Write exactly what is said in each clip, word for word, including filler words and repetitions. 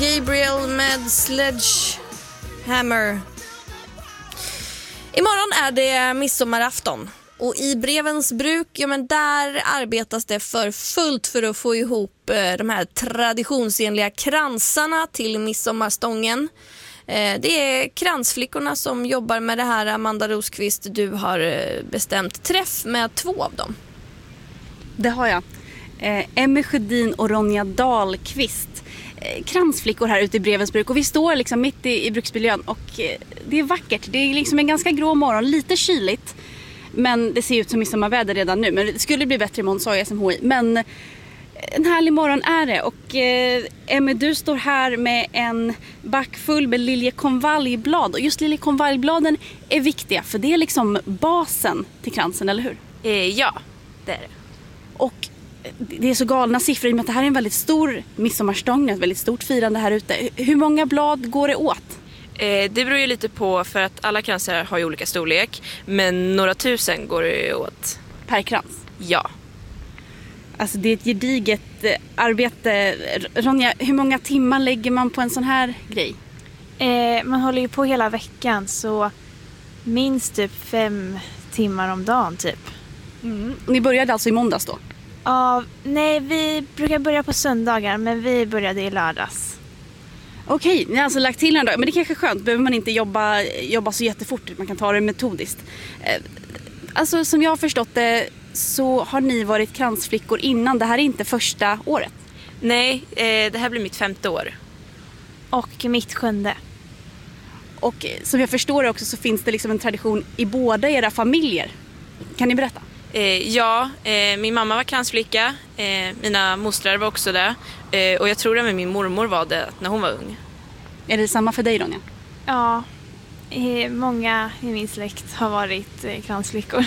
Gabriel med Sledgehammer. Imorgon är det midsommarafton. Och i Brevens bruk, ja men där arbetas det för fullt för att få ihop eh, de här traditionsenliga kransarna till midsommarstången. Eh, det är kransflickorna som jobbar med det här. Amanda Rosqvist, du har eh, bestämt träff med två av dem. Det har jag. Eh, Emmy Sjödin och Ronja Dahlqvist. Eh, kransflickor här ute i Brevens bruk. Och vi står liksom mitt i, i bruksmiljön och eh, det är vackert. Det är liksom en ganska grå morgon, lite kyligt. Men det ser ut som midsommarväder redan nu. Men det skulle bli bättre imorgon, sa S M H I. Men en härlig morgon är det. Och eh, Emmy, du står här med en back full med liljekonvaljblad. Och just liljekonvaljbladen är viktiga. För det är liksom basen till kransen, eller hur? Eh, ja, det är det. Och det är så galna siffror i och med att det här är en väldigt stor midsommarstång. Ett väldigt stort firande här ute. Hur många blad går det åt? Eh, det beror ju lite på, för att alla kransar har ju olika storlek. Men några tusen går det åt. Per krans? Ja. Alltså det är ett gediget arbete. Ronja, hur många timmar lägger man på en sån här grej? Eh, man håller ju på hela veckan, så minst typ fem timmar om dagen typ. Mm. Ni började alltså i måndags då? Ja, nej, vi brukar börja på söndagar, men vi började i lördags. Okej, ni har alltså lagt till en dag. Men det är kanske skönt, behöver man inte jobba, jobba så jättefort. Man kan ta det metodiskt. Eh, alltså som jag har förstått det så har ni varit kransflickor innan. Det här är inte första året. Nej, eh, det här blir mitt femte år. Och mitt sjunde. Och eh, som jag förstår det också så finns det liksom en tradition i båda era familjer. Kan ni berätta? Eh, ja, eh, min mamma var kransflicka. Eh, mina mostrar var också det. Eh, och jag tror att min mormor var det när hon var ung. Är det samma för dig, Ronja? Ja, eh, många i min släkt har varit eh, kransflickor.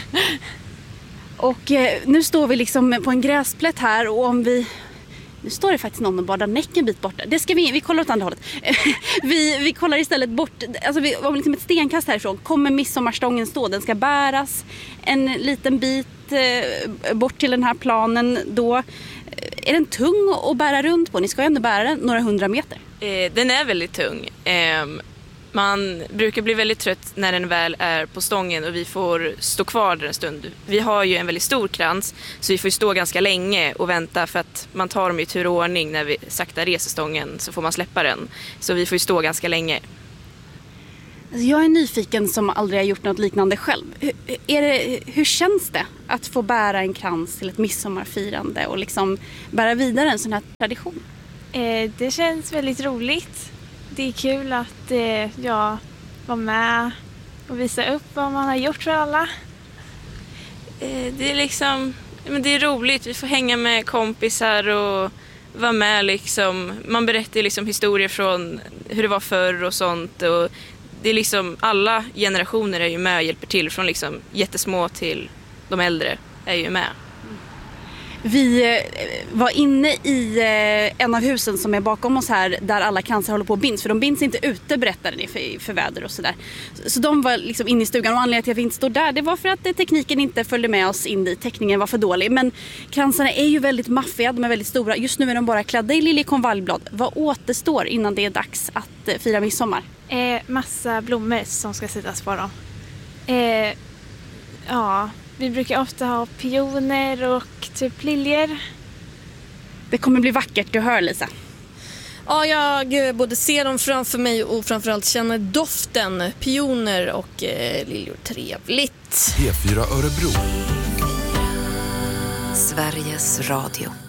Och eh, nu står vi liksom på en gräsplätt här och om vi... Nu står det faktiskt någon och badar näck en bit borta. Det ska vi, vi kollar åt andra hållet. vi, vi kollar istället bort, alltså vi var liksom ett stenkast härifrån. Kommer midsommarstången stå? Den ska bäras en liten bit eh, bort till den här planen. Då är den tung att bära runt på. Ni ska ju ändå bära den några hundra meter. Eh, den är väldigt tung. Eh, man brukar bli väldigt trött när den väl är på stången och vi får stå kvar där en stund. Vi har ju en väldigt stor krans så vi får stå ganska länge och vänta, för att man tar dem i tur och ordning. När vi sakta reser stången så får man släppa den. Så vi får ju stå ganska länge. Alltså jag är nyfiken som aldrig har gjort något liknande själv. Hur, är det, hur känns det att få bära en krans till ett midsommarfirande och liksom bära vidare en sån här tradition? Eh, det känns väldigt roligt. Det är kul att eh, jag var med och visa upp vad man har gjort för alla. Eh, det är liksom, men det är roligt. Vi får hänga med kompisar och vara med liksom. Man berättar liksom historier från hur det var förr och sånt. Och det är liksom, alla generationer är ju med och hjälper till. Från liksom jättesmå till de äldre är ju med. Vi var inne i en av husen som är bakom oss här, där alla kransar håller på att binds. För de binds inte ute, berättade ni, för, för väder och sådär. Så de var liksom inne i stugan, och anledningen till att vi inte står där, det var för att tekniken inte följde med oss in dit. Täckningen var för dålig. Men kransarna är ju väldigt maffiga, de är väldigt stora. Just nu är de bara klädda i liljekonvaljblad. Vad återstår innan det är dags att fira midsommar? Eh, massa blommor som ska sättas på dem. Eh, ja... Vi brukar ofta ha pioner och typ liljor. Det kommer bli vackert, du hör, Lisa. Ja, jag både ser dem framför mig och framförallt känner doften. Pioner och eh, liljor, trevligt. P fyra Örebro. Sveriges Radio.